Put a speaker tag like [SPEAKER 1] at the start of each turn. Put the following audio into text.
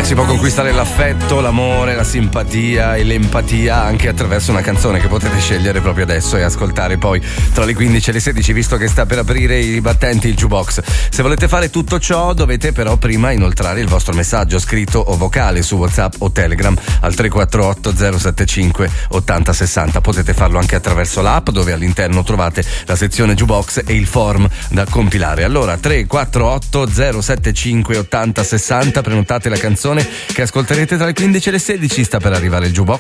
[SPEAKER 1] Si può conquistare l'affetto, l'amore, la simpatia e l'empatia anche attraverso una canzone che potete scegliere proprio adesso e ascoltare poi tra le 15 e le 16, visto che sta per aprire i battenti, il jukebox. Se volete fare tutto ciò dovete però prima inoltrare il vostro messaggio scritto o vocale su WhatsApp o Telegram al 348 075 8060. Potete farlo anche attraverso l'app, dove all'interno trovate la sezione jukebox e il form da compilare. Allora 348 075 8060, prenotate la canzone che ascolterete tra le 15 e le 16. Sta per arrivare il jukebox